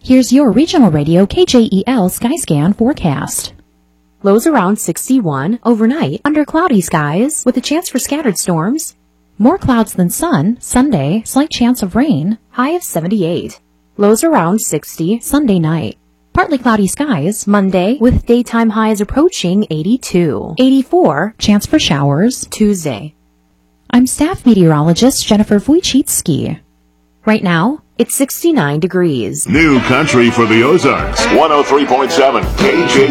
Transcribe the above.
Here's your regional radio KJEL Skyscan forecast. Lows around 61, overnight under cloudy skies with a chance for scattered storms. More clouds than sun, Sunday, slight chance of rain, high of 78. Lows around 60, Sunday night. Partly cloudy skies, Monday, with daytime highs approaching 82. 84, chance for showers, Tuesday. I'm staff meteorologist Jennifer Wojcicki. Right now, it's 69 degrees. New country for the Ozarks. 103.7 KJ.